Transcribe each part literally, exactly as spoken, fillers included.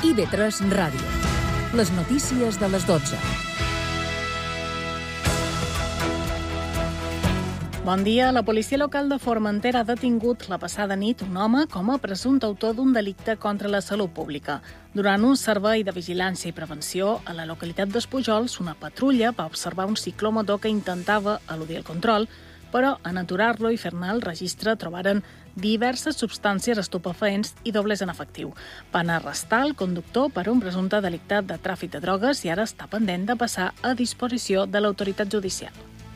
I V tres Ràdio. Les notícies de les dotze. Bon dia. La policia local de Formentera ha detingut la passada nit un home com a presumpte autor d'un delicte contra la salut pública. Durant un servei de vigilància i prevenció a la localitat d'Espujols, una patrulla va observar un ciclomotor que intentava eludir el control, però en aturar-lo i fer-ne el registre trobaren diverses substàncies estupefaents i dobles en efectiu. Van arrestar el conductor per un presumpte delicte de tràfic de drogues i ara està pendent de passar a disposició de l'autoritat judicial.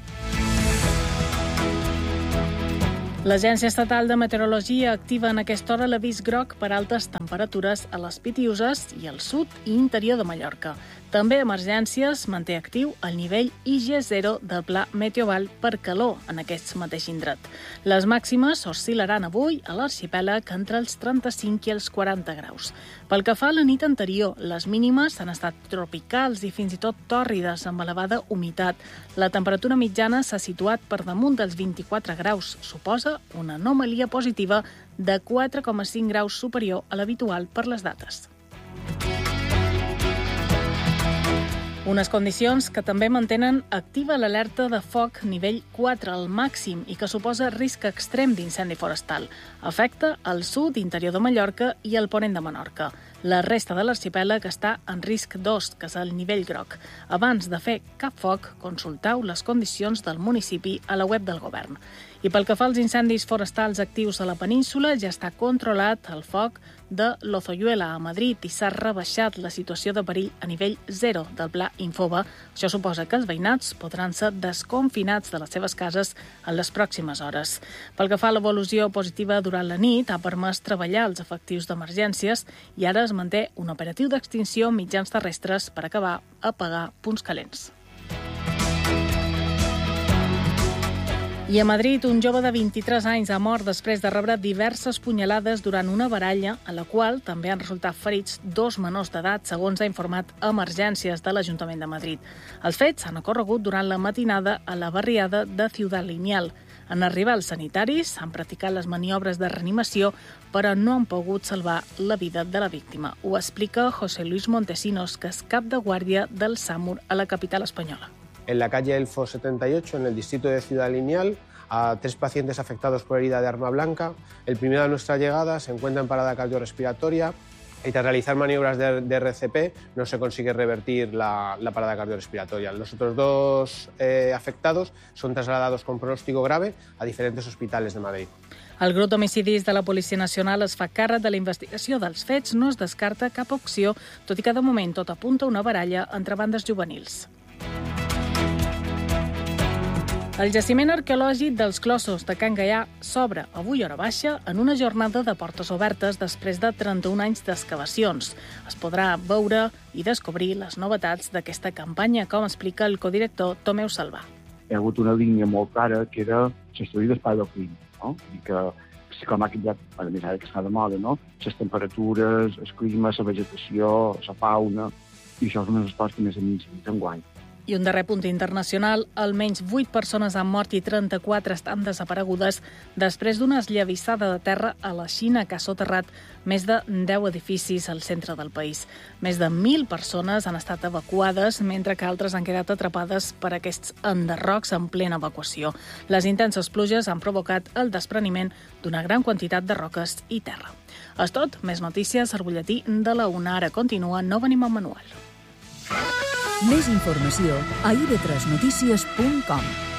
L'Agència Estatal de Meteorologia activa en aquesta hora l'avís groc per altes temperatures a les Pitiüses i al sud i interior de Mallorca. També Emergències manté actiu el nivell I G zero del Pla Meteoval per calor en aquest mateix indret. Les màximes oscil·laran avui a l'arxipèlag entre els trenta-cinc i els quaranta graus. Pel que fa a la nit anterior, les mínimes han estat tropicals i fins i tot tòrrides amb elevada humitat. La temperatura mitjana s'ha situat per damunt dels vint-i-quatre graus. Suposa una anomalia positiva de quatre coma cinc graus superior a l'habitual per les dates. Unes condicions que també mantenen activa l'alerta de foc nivell quatre al màxim i que suposa risc extrem d'incendi forestal. Afecta el sud, interior de Mallorca i el ponent de Menorca. La resta de l'arxipèlag està en risc dos, que és el nivell groc. Abans de fer cap foc, consulteu les condicions del municipi a la web del govern. I pel que fa als incendis forestals actius a la península, ja està controlat el foc de Lozoyuela a Madrid i s'ha rebaixat la situació de perill a nivell zero del Pla Infoba. Això suposa que els veïnats podran ser desconfinats de les seves cases en les pròximes hores. Pel que fa a l'evolució positiva durant la nit, ha permès treballar els efectius d'emergències i ara es manté un operatiu d'extinció amb mitjans terrestres per acabar a apagar punts calents. I a Madrid, un jove de vint-i-tres anys ha mort després de rebre diverses punyalades durant una baralla, a la qual també han resultat ferits dos menors d'edat, segons ha informat Emergències de l'Ajuntament de Madrid. Els fets han ocorregut durant la matinada a la barriada de Ciudad Lineal. En arribar els sanitaris, han practicat les maniobres de reanimació, però no han pogut salvar la vida de la víctima. Ho explica José Luis Montesinos, que és cap de guàrdia del SAMUR a la capital espanyola. En la calle Elfo setenta y ocho, en el distrito de Ciudad Lineal, a tres pacientes afectados por herida de arma blanca. El primero de nuestra llegada se encuentra en parada cardiorrespiratoria y tras realizar maniobras de, de R C P no se consigue revertir la, la parada cardiorrespiratoria. Los otros dos eh, afectados son trasladados con pronóstico grave a diferentes hospitales de Madrid. El grup d'homicidis de la Policia Nacional es fa càrrec de la investigació dels fets, no es descarta cap opció, tot i que de moment tot apunta a una baralla entre bandes juvenils. El jaciment arqueològic dels Clossos de Can Gaià s'obre avui hora baixa en una jornada de portes obertes després de trenta-un anys d'excavacions. Es podrà veure i descobrir les novetats d'aquesta campanya, com explica el codirector Tomeu Salvà. Hi ha hagut una línia molt clara que era l'estudi d'espai del clima, no? I que sí com ha canviat, a més ara que està de moda, no? Les temperatures, el clima, la vegetació, la fauna, i això és una de les coses que més a mi s'ha enguany. I un darrer punt internacional, almenys vuit persones han mort i trenta-quatre estan desaparegudes després d'una esllavissada de terra a la Xina que ha soterrat més de deu edificis al centre del país. Més de mil persones han estat evacuades, mentre que altres han quedat atrapades per aquests enderrocs en plena evacuació. Les intenses pluges han provocat el despreniment d'una gran quantitat de roques i terra. És tot, més notícies al butlletí de la una. Ara continua, no venim amb manual. Més informació a i ve tres notícies punt com.